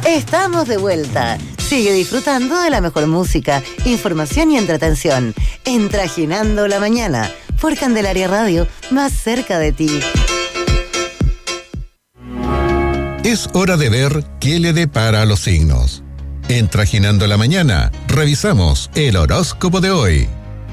Estamos de vuelta. Sigue disfrutando de la mejor música, información y entretención. En Trajinando la Mañana, por Candelaria Radio, más cerca de ti. Es hora de ver qué le depara a los signos. En Trajinando la Mañana, revisamos el horóscopo de hoy.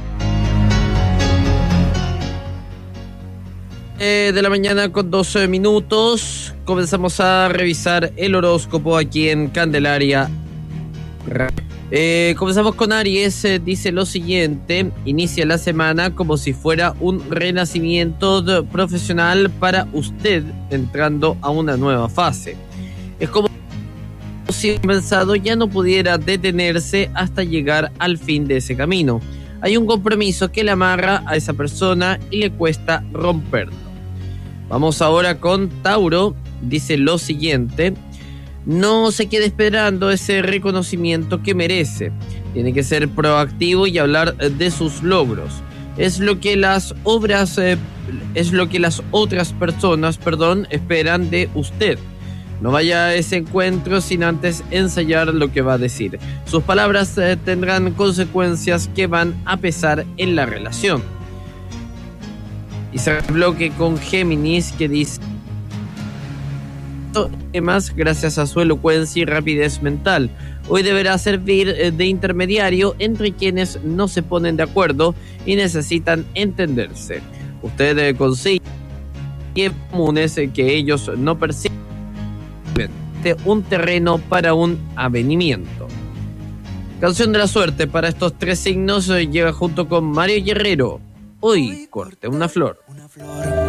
De la mañana con 12 minutos, comenzamos a revisar el horóscopo aquí en Candelaria. Comenzamos con Aries, dice lo siguiente: inicia la semana como si fuera un renacimiento profesional para usted, entrando a una nueva fase. Es como si el pensado ya no pudiera detenerse hasta llegar al fin de ese camino. Hay un compromiso que le amarra a esa persona y le cuesta romperlo. Vamos ahora con Tauro, dice lo siguiente: no se quede esperando ese reconocimiento que merece. Tiene que ser proactivo y hablar de sus logros. Es lo que las otras personas, esperan de usted. No vaya a ese encuentro sin antes ensayar lo que va a decir. Sus palabras tendrán consecuencias que van a pesar en la relación. Y se bloque con Géminis, que dice: temas gracias a su elocuencia y rapidez mental. Hoy deberá servir de intermediario entre quienes no se ponen de acuerdo y necesitan entenderse. Usted consigue comunes que ellos no perciben un terreno para un avenimiento. Canción de la suerte para estos tres signos llega junto con Mario Guerrero. Hoy corte una flor.